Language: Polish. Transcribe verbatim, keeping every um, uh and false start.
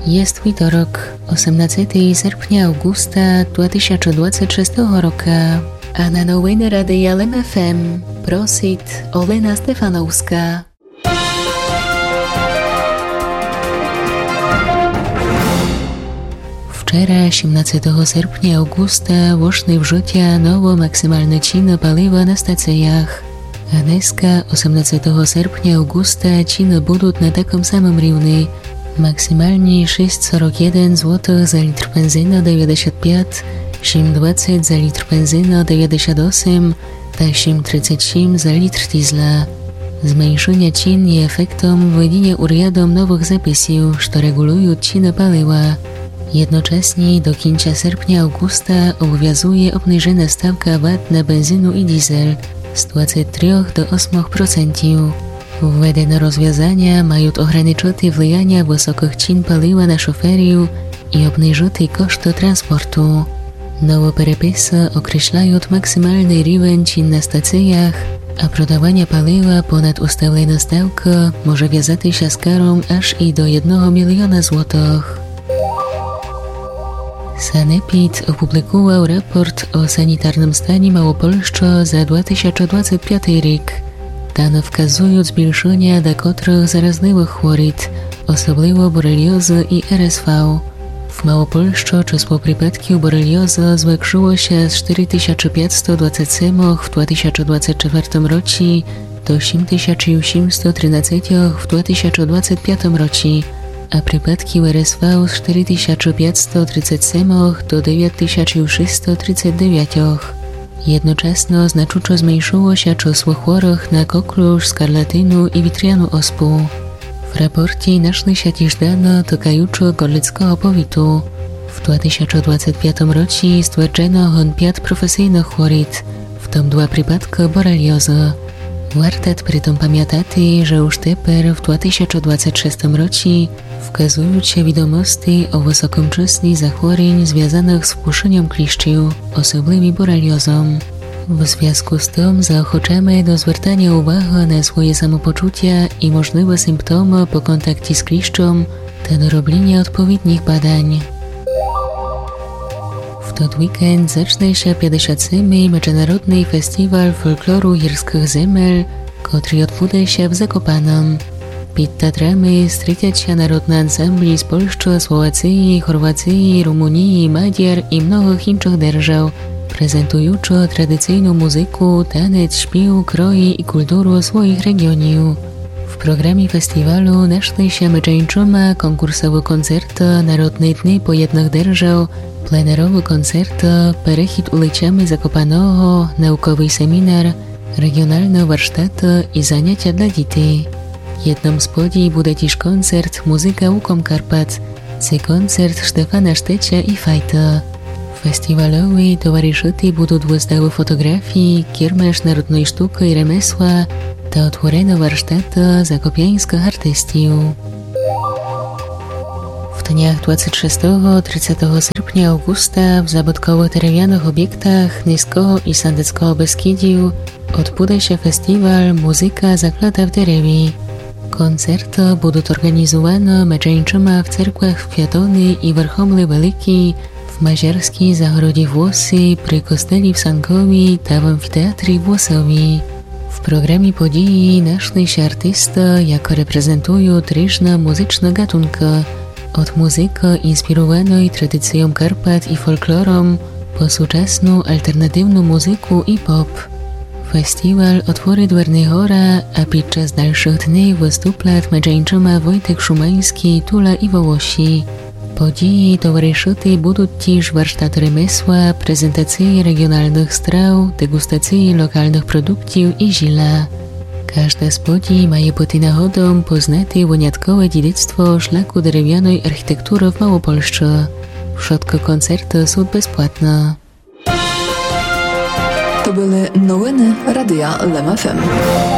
Jest wtorek, osiemnastego sierpnia augusta dwa tysiące dwudziestego szóstego roku, a na nowiny Radia L M F M prosit Olena Stefanowska. Wczoraj, osiemnastego sierpnia augusta, weszły w życie nowo maksymalne ceny paliwa na stacjach. A dneska, osiemnastego sierpnia augusta, ceny będą na takim samym równi. Maksymalnie sześć czterdzieści jeden złotych za litr benzyny dziewięćdziesiąt pięć, osiem dwadzieścia za litr benzyny dziewięćdziesiąt osiem, a osiem trzydzieści osiem za litr diesla. Zmniejszenie cen jest efektem wejścia urzędom nowych zapisów, które regulują ceny paliwa. Jednocześnie do końca sierpnia-augusta obowiązuje obniżona stawka V A T na benzynę i diesel z dwudziestu trzech do ośmiu procentów. Wvedene rozwiązania mają ograniczyć wpływanie wysokich cen paliwa na szoferów i obniżyć koszty transportu. Nowe przepisy określają maksymalny rywen cen na stacjach, a prodawanie paliwa ponad ustaloną stawkę może wiązać się z karą aż i do jednego miliona złotych. Sanepid opublikował raport o sanitarnym stanie Małopolski za dwa tysiące dwudziesty piąty rok. Dane wskazują zwiększenie do niektórych zarazliwych chorób, osobliwo boreliozy i R S V. W Małopolsce czysło przypadków boreliozy zwiększyło się z cztery tysiące pięćset dwadzieścia siedem w dwa tysiące dwudziestym czwartym roku do osiem tysięcy osiemset trzynaście w dwa tysiące dwudziestym piątym roku, a przypadki R S V z cztery tysiące pięćset trzydzieści siedem do dziewięć tysięcy sześćset trzydzieści dziewięć. Jednocześnie znacząco zmniejszyło się czysło chorych na koklusz, skarlatynę i witrianą ospę. W raporcie naszły się też dane dotykające gorlickiego powiatu. W dwa tysiące dwudziestym piątym roku stwierdzono pięć profesjonalnych chorób, w tym dwa przypadki boreliozy. Warto przy tym pamiętać, że już teraz w dwa tysiące dwudziestym szóstym roku wskazują się wiadomości o wysokim czysle zachorowań związanych z wpuszczeniem kliszczów, osobliwie boreliozą. W związku z tym zaochoczamy do zwracania uwagi na swoje samopoczucie i możliwe symptomy po kontakcie z kliszczem, a do robienia odpowiednich badań. W ten weekend zacznie się pięćdziesiąty siódmy Międzynarodny Festiwal Folkloru Jirskich Zemel, który odbędzie się w Zakopanem. Przed teatrami stryciać się narodne ansambli z Polski, Słowacji, Chorwacji, Rumunii, Madziar i mnogich innych держав, prezentujące tradycyjną muzykę, taniec, śpiew, kroje i kulturę swoich regionów. W programie festiwalu naszły się między konkursowe koncerty, narodne dni po jednych держав, plenerowe koncerty, perechid ulicami Zakopanego, naukowy seminar, regionalne warsztaty i zajęcia dla dzieci. Jednym z podii będzie też koncert Muzyka Łukom Karpat, czy koncert Stefana Sztecia i Fajta. Festiwalowi towarzyszyć będą wystawy fotografii, kiermasz narodnej sztuki i remesła, to otworzone warsztaty zakopiańskich artystów. W dniach dwudziestego szóstego do trzydziestego sierpnia augusta w zabytkowo-terenianych obiektach Niskiego i Sandeckiego Beskidziu odbędzie się festiwal Muzyka zaklata w derewie. Koncerty będą organizowane między w cerkwach w Kwiatony i Warchomle Wielki, w Mazierskiej Zagrodzie Włosy, przy kosteli w Sankowi, a w amfiteatrze Włosowi. W programie podii naszły się artysty, jako reprezentują różne muzyczne gatunki, od muzyki inspirowanej tradycją Karpat i folklorem, po współczesną alternatywną muzykę i pop. Festiwal otworzy dwerny chora, a podczas dalszych dni wystąpią między Wojtek Szumański, Tula i Wołosi. Podii towarzyszyć będą też warsztaty remesła, prezentacje regionalnych straw, degustacje lokalnych produktów i zila. Każda z podii ma być nagrodą poznać wyjątkowe dziedzictwo szlaku drewnianej architektury w Małopolsce. Wszystkie koncerty są bezpłatne. To były nowiny Radia L M F M.